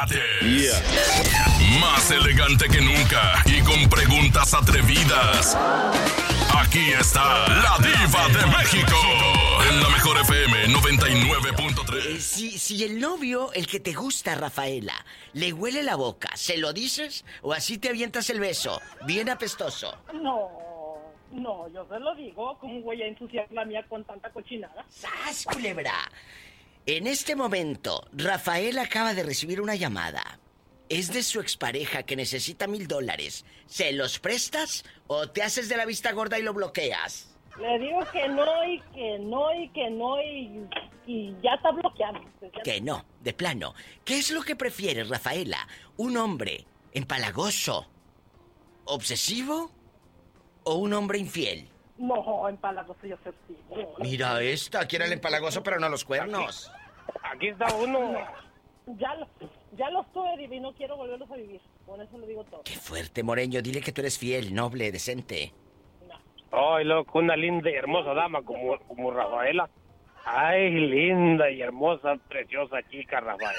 Yeah. Más elegante que nunca y con preguntas atrevidas. Aquí está la Diva de México. En la Mejor FM 99.3. Si el novio, el que te gusta, Rafaela, le huele la boca, ¿se lo dices o así te avientas el beso? Bien apestoso. No, yo se lo digo. ¿Cómo voy a ensuciar la mía con tanta cochinada? ¡Sas, culebra! En este momento, Rafael acaba de recibir una llamada. Es de su expareja que necesita $1,000. ¿Se los prestas o te haces de la vista gorda y lo bloqueas? Le digo que no y que no y que no y ya está bloqueado. Que no, de plano. ¿Qué es lo que prefieres, Rafaela? ¿Un hombre empalagoso, obsesivo o un hombre infiel? No, empalagoso yo sé sí. Mira esta, quiere el empalagoso pero no los cuernos. Aquí está uno. Ya los tuve, Diva, y no quiero volverlos a vivir. Con eso lo digo todo. Qué fuerte, Moreño. Dile que tú eres fiel, noble, decente. Ay, loco, una linda y hermosa dama como Rafaela. Ay, linda y hermosa, preciosa chica, Rafaela.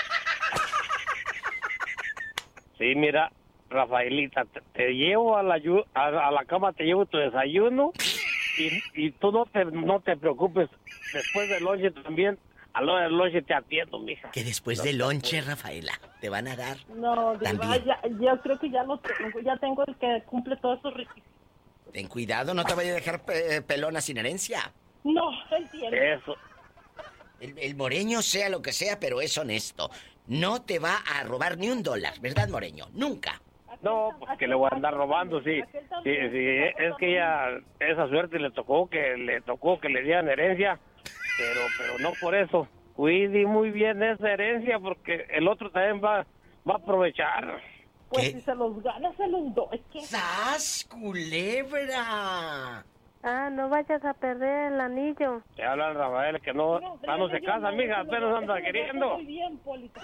Sí, mira, Rafaelita, te llevo a la cama, te llevo tu desayuno y tú no te preocupes. Después del lonche también, a lo del lonche te atiendo, mija. Que después del lonche, Rafaela, te van a dar. No, Diva, yo creo que ya tengo el que cumple todos esos requisitos. Ten cuidado, no te vaya a dejar pelona sin herencia. No, entiende. Eso. El Moreño, sea lo que sea, pero es honesto. No te va a robar ni $1, ¿verdad, Moreño? Nunca. No, pues que le voy a andar robando, sí. Sí, es que ella, esa suerte le tocó que le dieran herencia, pero no por eso. Cuide muy bien esa herencia porque el otro también va a aprovechar. Pues ¿qué? si se los gana, se los doy. ¿Qué? ¡Sas, culebra! No vayas a perder el anillo. Te hablan, Rafael, que no se casa, mija, apenas anda queriendo. Muy bien, Polita.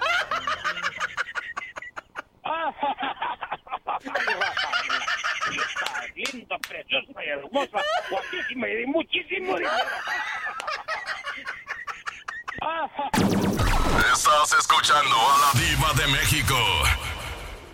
Linda, preciosa y hermosa, guapísima y de muchísimo dinero. Estás escuchando a la Diva de México.